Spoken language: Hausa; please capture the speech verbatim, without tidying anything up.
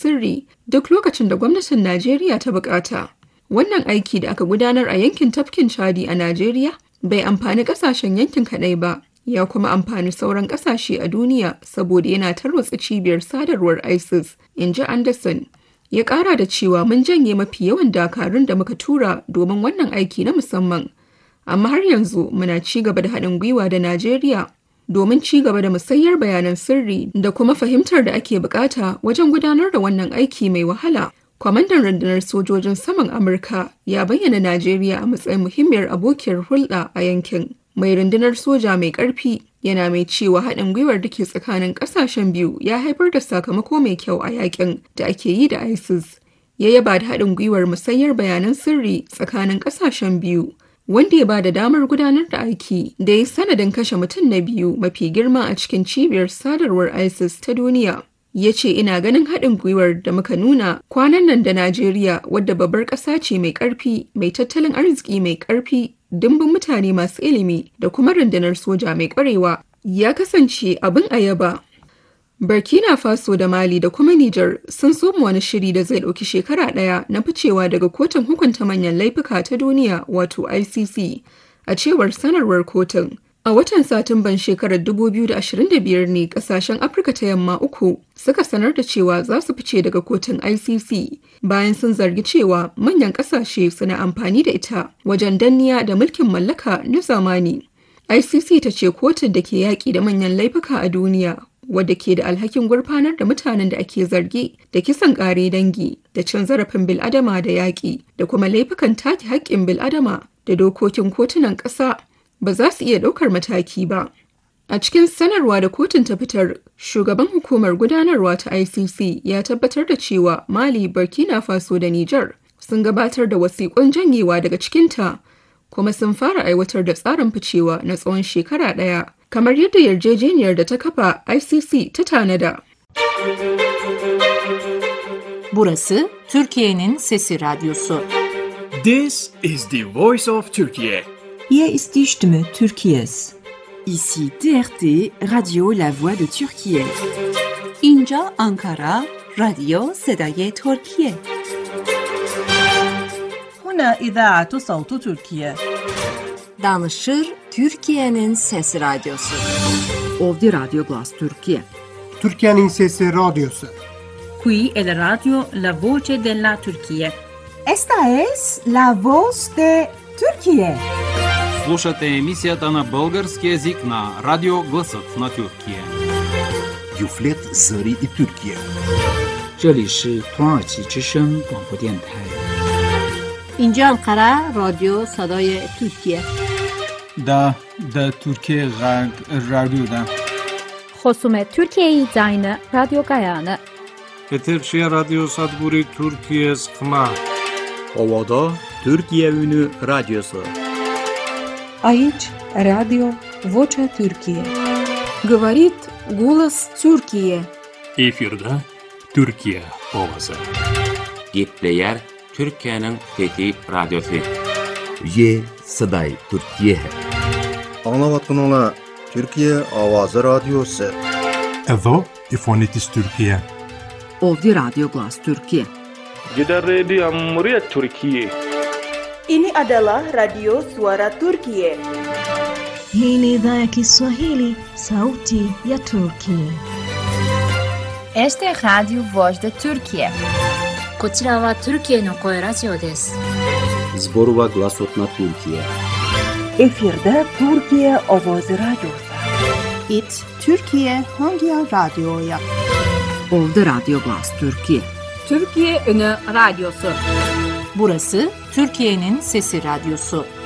sirri duk lokacin da gwamnatin Najeriya ta bukata. Wannan aiki da aka gudanar a yankin tafkin Chadi a Najeriya bai amfani ƙasashen yankin kaɗai ba, ya kuma amfani sauran ƙasashe a duniya saboda yana tarwatsa cibiyar sadarwar ISIS, in ji Anderson. Ya ƙara da cewa mun janye mafi yawan dakarun da muka tura domin wannan aiki na musamman. Amma har yanzu muna ci gaba da haɗin gwiwa da Najeriya domin ci gaba da musayar bayanan sirri da kuma fahimtar da ake bukata wajen gudanar da wannan aiki mai wahala. Kwamandan rundunar sojojin saman Amurka ya bayyana Najeriya a matsayin muhimmiyar abokiyar hulɗa a yankin. Mai rundunar soja mai ƙarfi yana mai cewa haɗin gwiwar da ke tsakanin ƙasashen biyu ya haifar da sakamako mai kyau a yakin da ake yi da ISIS. Ya yaba da haɗin gwiwar musayar bayanan sirri tsakanin ƙasashen biyu, wanda ya ba da damar gudanar da aiki da ya sanadin kashe mutum na biyu mafi girma a cikin cibiyar sadarwar ISIS ta duniya. Ya ce ina ganin haɗin gwiwar da muka nuna kwanan nan da Najeriya, wadda babbar ƙasa ce mai ƙarfi, mai tattalin arziki mai ƙarfi, dimbin mutane masu ilimi da kuma rundunar soja mai ƙwarewa, ya kasance abin ayaba. Burkina Faso da Mali da kuma Nijar sun soma wani shiri da zai ɗauki shekara ɗaya na ficewa daga kotun hukunta manyan laifuka ta duniya wato I C C, a cewar sanarwar kotun. A watan Satumban shekarar dubu biyu da ashirin da biyar ne kasashen Afirka ta Yamma uku suka sanar da cewa za su fice daga kotun I C C bayan sun zargi cewa manyan kasashe suna amfani da ita wajen danniya da mulkin mallaka na zamani. I C C ta ce kotun da ke yaƙi da manyan laifuka a duniya, wadda ke da alhakin gurfanar da mutanen da ake zargi da kisan ƙare dangi da cin zarafin bil'adama da yaƙi da kuma laifukan take haƙƙin bil'adama da dokokin kotunan ƙasa, ba za su iya ɗaukar mataki ba. A cikin sanarwa da kotun ta fitar, shugaban hukumar gudanarwa ta I C C ya tabbatar da cewa Mali, Burkina Faso da Nijar sun gabatar da wasiƙun janyewa daga cikinta, kuma sun fara aiwatar da tsarin ficewa na tsawon shekara ɗaya, kamar yadda yarjejeniyar da ta kafa I C C ta tanada. Burası Türkiye'nin Sesi Radyosu. This is the voice of Turkey. Hier ist die Stimme Türkiye's. Ici T R T, Radio La Voix de Türkiye. اینجا Ankara, Radio صدای ترکیه. هنا إذاعة صوت تركيا. Danışır Türkiye'nin Sesi Radyosu. Ovdje Radio Glas Türkiye. Türkiye'nin Sesi Radyosu. Qui è la radio La Voce della Turchia. Esta es La Voz de Turquía. Слушате емисията на български език на Радио Гласът на Тюркия. Юфлет Зари и Тюркия. 这里是土耳其之声广播电台。 اینجا انقره رادیو صدای ترکیه. دا دا ترکیه غرب رادیو دا. خصوم ترکیه زاین رادیو گایانه. Eterşehir Radyo Sadburi Türkiye Sıkma. Ovada Türkiye Ünü Radyosu. Aici Radio Vocea Türkiye. Говорит голос Türkiye. Efirde Türkiye Ovası. Gepleyer Türkiye'nin Fethi Radyosu. Ye Saday Türkiye. Anlavatın ola Türkiye Avazı Radyosu. Evo İfonitis Türkiye. Ovdje Radio Glas Türkiye. Gidan rediyon muryar Türkiye. Ini adalah Radio Suara Turkiye. Hii ni idhaa ya Kiswahili, sauti ya Turkiye. Este es Radio Voz de Turkiye. こちらはトルキエの声ラジオです。 Zborova Glasot na Türkiye. Efirde Türkiye Ovozi Radyosu. It Türkiye Hangi Radyo'ya? Ovdje Radio Glas Türkiye. Türkiye Ünü Radyosu. Burası Türkiye'nin Sesi Radyosu.